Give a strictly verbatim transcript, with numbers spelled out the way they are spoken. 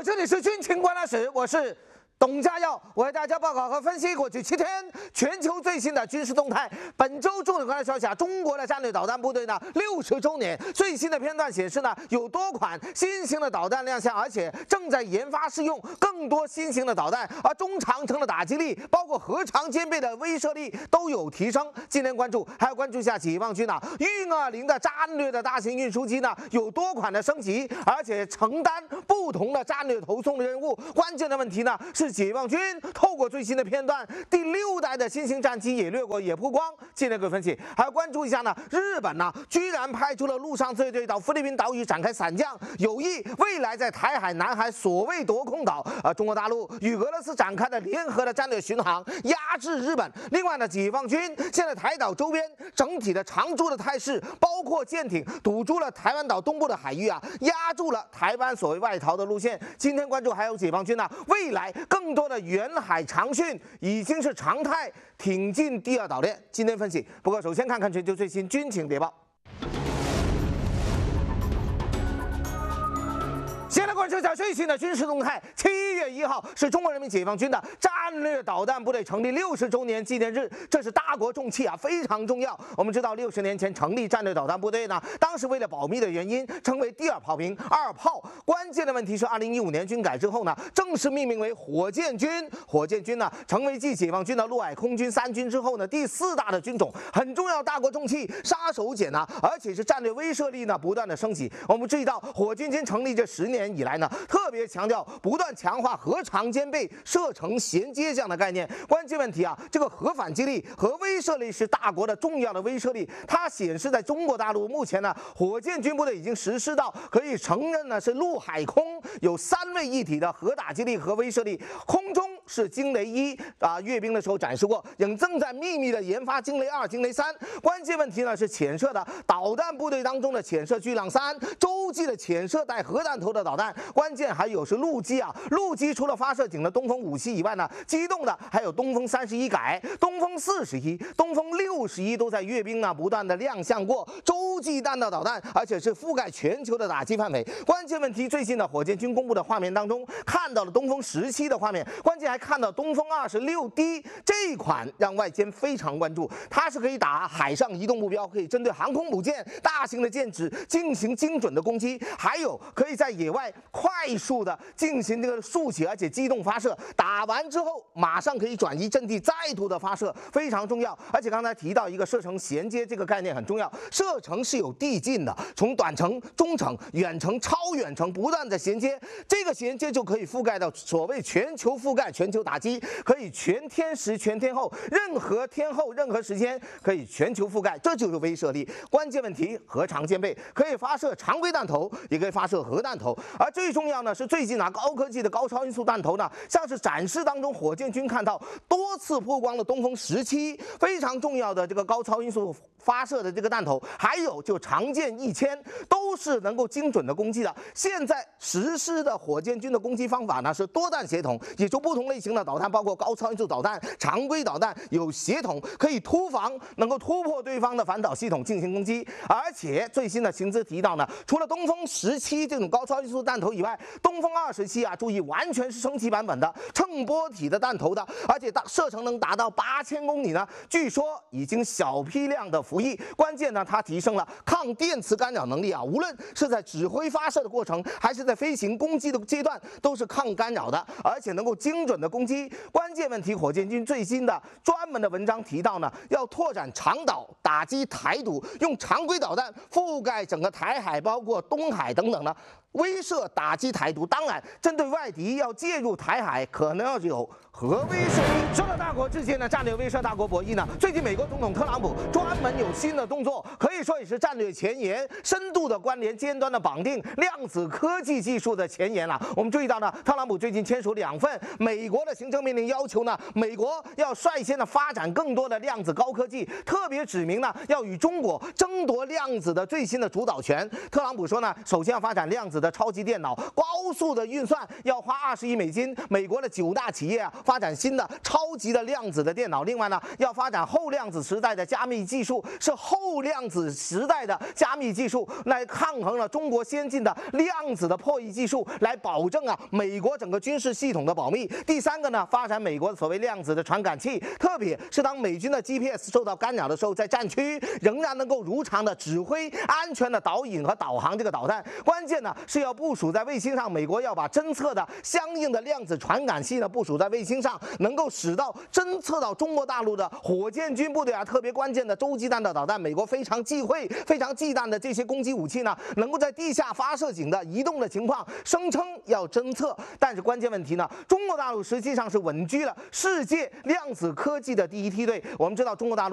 这里是军情观察室，我是董家耀，我为大家报告和分析过去七天全球最新的军事动态。本周重点关注消息啊，中国的战略导弹部队呢六十周年，最新的片段显示呢，有多款新型的导弹亮相，而且正在研发试用更多新型的导弹，而中长程的打击力，包括核常兼备的威慑力都有提升。今天关注还要关注一下解放军呢运二零的战略的大型运输机呢有多款的升级，而且承担不同的战略投送的任务。关键的问题呢是解放军透过最新的片段，第六代的新型战机也掠过也曝光。今天各位分析还要关注一下呢，日本呢居然派出了陆上自卫队到菲律宾岛屿展开伞降，有意未来在台海、南海所谓夺空岛，呃，中国大陆与俄罗斯展开的联合的战略巡航，压制日本。另外呢，解放军现在台岛周边整体的常驻的态势，包括舰艇堵住了台湾岛东部的海域啊，压住了台湾所谓外逃的路线。今天关注还有解放军呢，未来更多的远海长训已经是常态，挺进第二岛链。今天分析，不过首先看看全球最新军情谍报。先来关注一下最新的军事动态。七月一号是中国人民解放军的战略导弹部队成立六十周年纪念日，这是大国重器啊，非常重要。我们知道，六十年前成立战略导弹部队呢，当时为了保密的原因，称为第二炮兵、二炮。关键的问题是，二零一五年军改之后呢，正式命名为火箭军。火箭军呢，成为继解放军的陆海空军三军之后呢，第四大的军种，很重要，大国重器，杀手锏呢，而且是战略威慑力呢不断的升级。我们注意到，火箭军成立这十年以来呢，特别强调不断强化核常兼备、射程衔接这样的概念。关键问题啊，这个核反击力、核威慑力是大国的重要的威慑力。它显示在中国大陆目前呢，火箭军部队已经实施到可以承认呢是陆海空有三位一体的核打击力和威慑力。空中是惊雷一啊，阅兵的时候展示过，也正在秘密的研发惊雷二、惊雷三。关键问题呢是潜射的导弹部队当中的潜射巨浪三、洲际的潜射带核弹头的导弹。关键还有是陆基啊，陆基除了发射井的东风五系以外呢，机动的还有东风三十一改、东风四十一、东风六十一都在阅兵呢不断的亮相过洲际弹道导弹，而且是覆盖全球的打击范围。关键问题，最近的火箭军公布的画面当中看到了东风十七的画面，关键还看到东风二十六 D 这一款让外间非常关注，它是可以打海上移动目标，可以针对航空母舰、大型的舰只进行精准的攻击，还有可以在野外快速的进行这个竖起而且机动发射，打完之后马上可以转移阵地，再度的发射，非常重要。而且刚才提到一个射程衔接这个概念很重要，射程是有递进的，从短程、中程、远程、超远程不断的衔接，这个衔接就可以覆盖到所谓全球覆盖、全球打击，可以全天时、全天候，任何天候、任何时间可以全球覆盖，这就是威慑力。关键问题，核常兼备，可以发射常规弹头，也可以发射核弹头。而最重要呢是最近拿高科技的高超音速弹头呢，像是展示当中火箭军看到多次曝光的东风十七，非常重要的这个高超音速发射的这个弹头，还有就常见一千，都是能够精准的攻击的。现在实施的火箭军的攻击方法呢是多弹协同，也就不同类型的导弹，包括高超音速导弹、常规导弹有协同，可以突防，能够突破对方的反导系统进行攻击。而且最新的情资提到呢，除了东风十七这种高超音速弹头以外，东风二十七啊，注意完全是升级版本的乘波体的弹头的，而且大射程能达到八千公里呢，据说已经小批量的服役。关键呢，它提升了抗电磁干扰能力啊，无论是在指挥发射的过程，还是在飞行攻击的阶段，都是抗干扰的，而且能够精准的攻击。关键问题，火箭军最新的专门的文章提到呢，要拓展长岛打击台独，用常规导弹覆盖整个台海，包括东海等等呢，威慑打击台独。当然，针对外敌要介入台海，可能要有核威慑力。说到大国之间的战略威慑、大国博弈呢，最近美国总统特朗普专门有新的动作，可以说也是战略前沿，深度的关联、尖端的绑定、量子科技技术的前沿了。我们注意到呢，特朗普最近签署两份美国的行政命令，要求呢，美国要率先的发展更多的量子高科技，特别指明呢，要与中国争夺量子的最新的主导权。特朗普说呢，首先要发展量子的超级电脑，高速的运算要花二十亿美金，美国的九大企业啊， 发展新的超级的量子的电脑，另外呢，要发展后量子时代的加密技术，是后量子时代的加密技术来抗衡了中国先进的量子的破译技术，来保证啊美国整个军事系统的保密。第三个呢，发展美国所谓量子的传感器，特别是当美军的 G P S 受到干扰的时候，在战区仍然能够如常的指挥、安全的导引和导航这个导弹。关键呢是要部署在卫星上，美国要把侦测的相应的量子传感器呢部署在卫星上，能够使到侦测到中国大陆的火箭军部队啊，特别关键的洲际弹道导弹，美国非常忌讳、非常忌惮的这些攻击武器呢，能够在地下发射井的移动的情况，声称要侦测。但是关键问题呢，中国大陆实际上是稳居了世界量子科技的第一梯队。我们知道中国大陆。